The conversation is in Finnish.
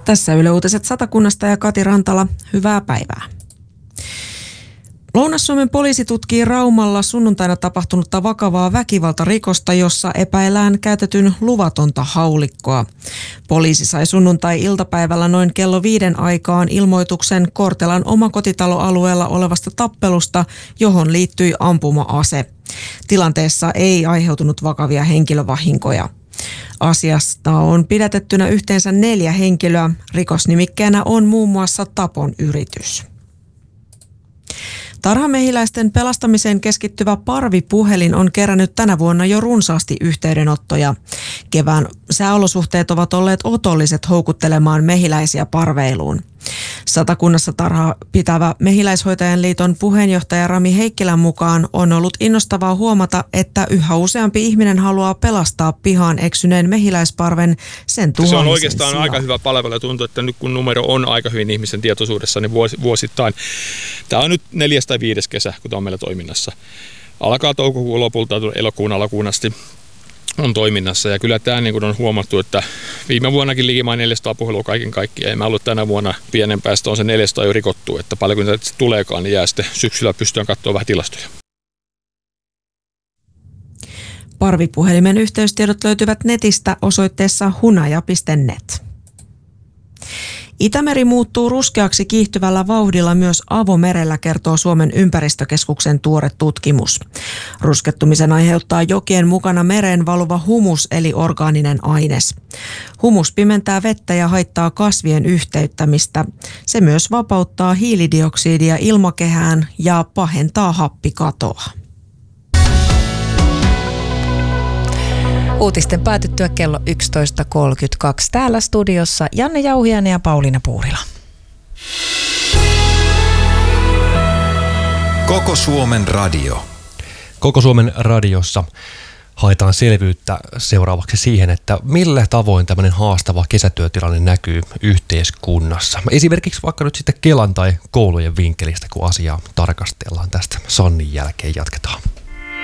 Tässä Yle Uutiset Satakunnasta ja Kati Rantala. Hyvää päivää. Lounais-Suomen poliisi tutkii Raumalla sunnuntaina tapahtunutta vakavaa väkivaltarikosta, jossa epäillään käytetyn luvatonta haulikkoa. Poliisi sai sunnuntai-iltapäivällä noin kello 5 aikaan ilmoituksen Kortelan omakotitaloalueella olevasta tappelusta, johon liittyi ampuma-ase. Tilanteessa ei aiheutunut vakavia henkilövahinkoja. Asiasta on pidätettynä yhteensä 4 henkilöä. Rikosnimikkeenä on muun muassa tapon yritys. Tarhamehiläisten pelastamiseen keskittyvä Parvi-puhelin on kerännyt tänä vuonna jo runsaasti yhteydenottoja. Kevään sääolosuhteet ovat olleet otolliset houkuttelemaan mehiläisiä parveiluun. Satakunnassa tarhaa pitävä Mehiläishoitajan liiton puheenjohtaja Rami Heikkilän mukaan on ollut innostavaa huomata, että yhä useampi ihminen haluaa pelastaa pihaan eksyneen mehiläisparven sen tuhoamisen Se on oikeastaan sijaan aika hyvä palvelu ja tuntuu, että nyt kun numero on aika hyvin ihmisen tietoisuudessa, niin vuosittain. Tämä on nyt 4. tai 5. kesä, kun tämä on meillä toiminnassa. Alkaa toukokuun lopulta elokuun alkuun asti on toiminnassa ja kyllä tämä niin kuin on huomattu, että viime vuonnakin likimain 400 puhelua kaiken kaikkiaan. Mä ollut tänä vuonna pienempää, on se 400 jo rikottu, että paljon kun tätä tuleekaan, niin jää sitten syksyllä pystytään katsoa vähän tilastoja. Parvipuhelimen yhteystiedot löytyvät netistä osoitteessa hunaja.net. Itämeri muuttuu ruskeaksi kiihtyvällä vauhdilla myös avomerellä, kertoo Suomen ympäristökeskuksen tuore tutkimus. Ruskettumisen aiheuttaa jokien mukana mereen valuva humus eli orgaaninen aines. Humus pimentää vettä ja haittaa kasvien yhteyttämistä. Se myös vapauttaa hiilidioksidia ilmakehään ja pahentaa happikatoa. Uutisten päätyttyä kello 11.32 täällä studiossa Janne Jauhiainen ja Pauliina Puurila. Koko Suomen radio. Koko Suomen radiossa haetaan selvyyttä seuraavaksi siihen, että millä tavoin tämmöinen haastava kesätyötilanne näkyy yhteiskunnassa. Esimerkiksi vaikka nyt sitten Kelan tai koulujen vinkkelistä, kun asiaa tarkastellaan. Tästä Sannin jälkeen jatketaan.